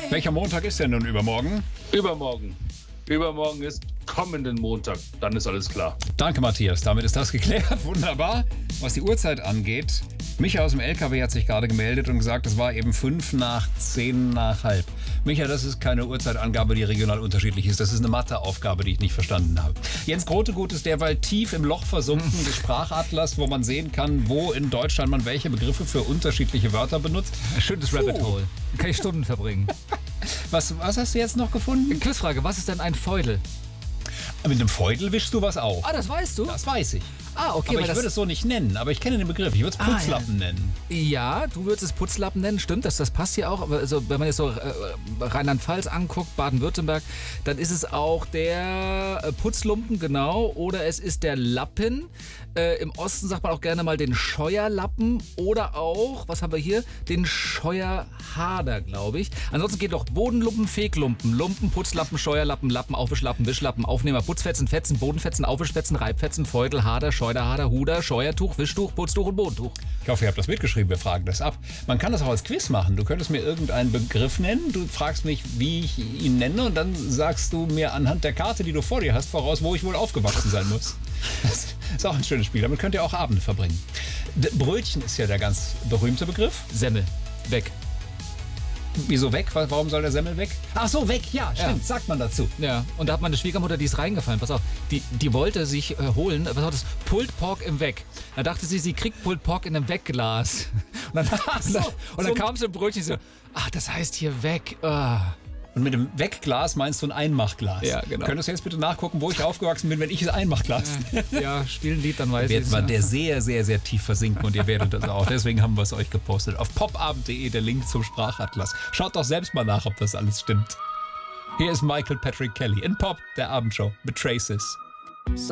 Welcher Montag ist denn nun übermorgen? Übermorgen. Übermorgen ist kommenden Montag. Dann ist alles klar. Danke, Matthias. Damit ist das geklärt. Wunderbar. Was die Uhrzeit angeht, Micha aus dem LKW hat sich gerade gemeldet und gesagt, es war eben 5 nach 10 nach halb. Micha, das ist keine Uhrzeitangabe, die regional unterschiedlich ist. Das ist eine Matheaufgabe, die ich nicht verstanden habe. Jens Grotegut ist derweil tief im Loch versunken des Sprachatlas, wo man sehen kann, wo in Deutschland man welche Begriffe für unterschiedliche Wörter benutzt. Ein schönes Rabbit Hole. Da kann ich Stunden verbringen. Was hast du jetzt noch gefunden? Quizfrage, was ist denn ein Feudel? Mit einem Feudel wischst du was auf. Ah, das weißt du? Das weiß ich. Ah, okay. Aber ich würde es so nicht nennen, aber ich kenne den Begriff. Ich würde es Putzlappen nennen. Ja, du würdest es Putzlappen nennen, stimmt, das passt hier auch. Aber also, wenn man jetzt so Rheinland-Pfalz anguckt, Baden-Württemberg, dann ist es auch der Putzlumpen, genau, oder es ist der Lappen. Im Osten sagt man auch gerne mal den Scheuerlappen oder auch, was haben wir hier, den Scheuerhader, glaube ich. Ansonsten geht noch Bodenlumpen, Feglumpen, Lumpen, Putzlappen, Scheuerlappen, Lappen, Aufwischlappen, Wischlappen, Aufnehmer, Putzfetzen, Fetzen, Bodenfetzen, Aufwischfetzen, Reibfetzen, Feudel, Hader, Scheuerhader, Huder, Scheuertuch, Wischtuch, Putztuch und Bodentuch. Ich hoffe, ihr habt das mitgeschrieben, wir fragen das ab. Man kann das auch als Quiz machen. Du könntest mir irgendeinen Begriff nennen, du fragst mich, wie ich ihn nenne und dann sagst du mir anhand der Karte, die du vor dir hast, voraus, wo ich wohl aufgewachsen sein muss. Das ist auch ein schönes Spiel, damit könnt ihr auch Abende verbringen. Brötchen ist ja der ganz berühmte Begriff. Semmel, weg. Wieso weg? Warum soll der Semmel weg? Ach so, weg, ja, stimmt, sagt man dazu. Ja, und da hat meine Schwiegermutter, die ist reingefallen, pass auf, die wollte sich holen, was war das? Pulled Pork im Weg. Da dachte sie kriegt Pulled Pork in einem Wegglas. Und dann kam sie im Brötchen so, ach, das heißt hier weg. Und mit dem Wegglas meinst du ein Einmachglas? Ja, genau. Könntest du jetzt bitte nachgucken, wo ich aufgewachsen bin, wenn ich es Einmachglas nenne? Ja, spiel ein Lied, dann weiß ich Wird es. man der sehr, sehr, sehr tief versinken und ihr werdet das auch. Deswegen haben wir es euch gepostet. Auf popabend.de der Link zum Sprachatlas. Schaut doch selbst mal nach, ob das alles stimmt. Hier ist Michael Patrick Kelly in Pop, der Abendshow mit Traces.